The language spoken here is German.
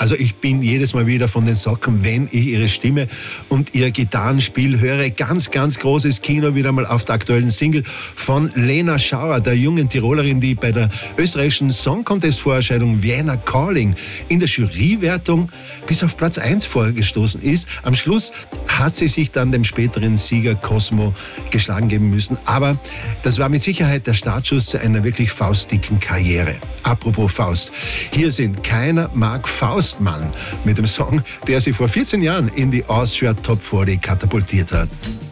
Also ich bin jedes Mal wieder von den Socken, wenn ich ihre Stimme und ihr Gitarrenspiel höre. Ganz, ganz großes Kino wieder mal auf der aktuellen Single von Lena Schauer, der jungen Tirolerin, die bei der österreichischen Song Contest Vorerscheinung Vienna Calling in der Jurywertung bis auf Platz 1 vorgestoßen ist. Am Schluss hat sie sich dann dem späteren Sieger Cosmo geschlagen geben müssen. Aber das war mit Sicherheit der Startschuss zu einer wirklich faustdicken Karriere. Apropos Faust. Hier sind Keiner mag Faustmann mit dem Song, der sie vor 14 Jahren in die Austria Top 40 katapultiert hat.